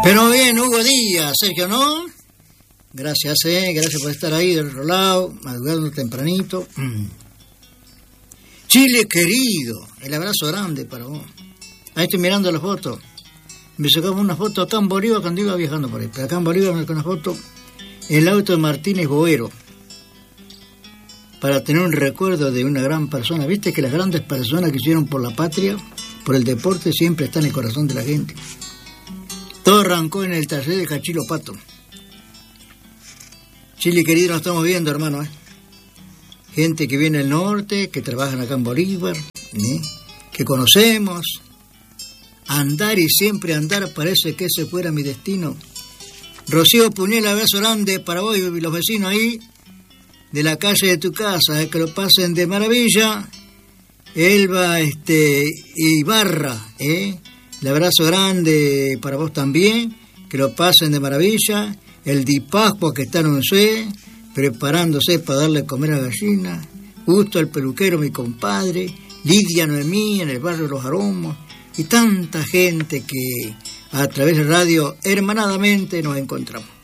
Pero bien, Hugo Díaz, Sergio, ¿no? Gracias por estar ahí del otro lado, madrugando tempranito. Chile querido, el abrazo grande para vos. Ahí estoy mirando la foto. Me sacamos una foto acá en Bolívar cuando iba viajando por ahí. Pero acá en Bolívar me sacó una foto en el auto de Martínez Boero, para tener un recuerdo de una gran persona. Viste que las grandes personas que hicieron por la patria, por el deporte, siempre están en el corazón de la gente. Todo arrancó en el taller de Cachilo Pato. Chile querido, nos estamos viendo, hermano. Gente que viene del norte, que trabajan acá en Bolívar, que conocemos. Andar y siempre andar, parece que ese fuera mi destino. Rocío Puñel, abrazo grande para vos y los vecinos ahí de la calle de tu casa, que lo pasen de maravilla. Elba Ibarra, el abrazo grande para vos también, que lo pasen de maravilla. El Di Pascua que está en Once, preparándose para darle a comer a gallina. Justo el peluquero, mi compadre. Lidia Noemí en el barrio Los Aromos. Y tanta gente que a través de radio hermanadamente nos encontramos.